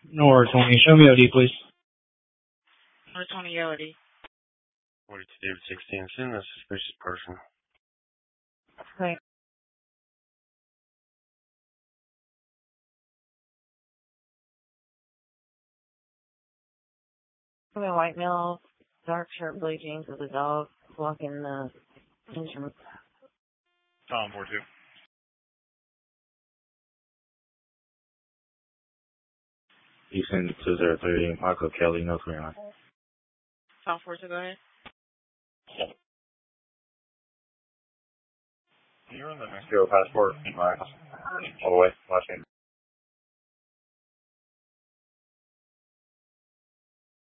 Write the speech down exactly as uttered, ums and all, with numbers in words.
Nor twenty. Show me O D, please. Nor twenty O D. forty-two David sixteen. Send a suspicious person. Okay. I'm in white male, dark shirt, blue jeans with a dog walking the engine. Tom, four two. Houston two zero three, Michael Kelly, North Carolina. Tom four two, go ahead. You're on the Mexico passport, right? All the way, last name.